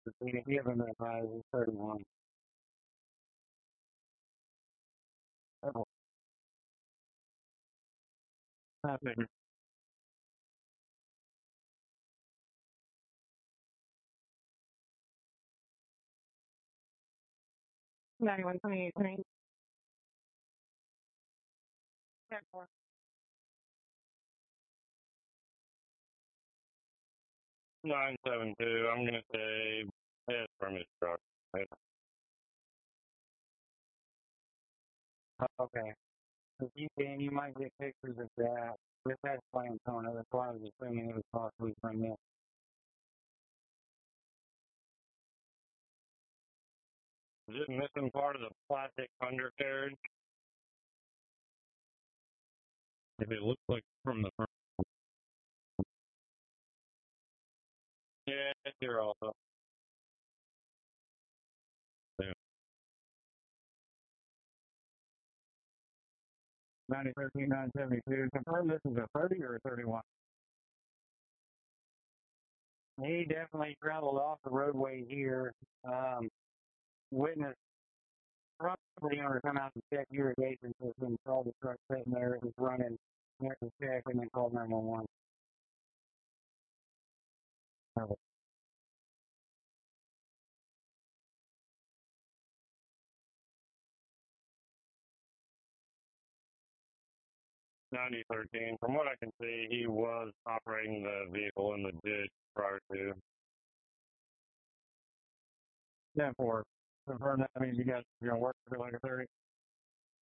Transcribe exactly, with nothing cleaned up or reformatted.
Pasadena, given that I was thirty-one. Oh, happened. ninety-one twenty-eight twenty. nine seven two. I'm gonna say head from his truck. Okay. If you can, you might get pictures of that. With that flame toner, that's why I was assuming it was possibly from this. Is it missing part of the plastic undercarriage? If it looks like from the front. Yeah, it's here also. Yeah. ninety thirteen nine seventy-two. Confirm this is a thirty or a thirty-one. He definitely traveled off the roadway here. Um, witness property owner come out and check irrigation system, saw the truck sitting there, it was running, went to check and then called nine one one. ninety thirteen. From what I can see, he was operating the vehicle in the ditch prior to. ten four. Confirm that means you guys are going to work for like a thirty.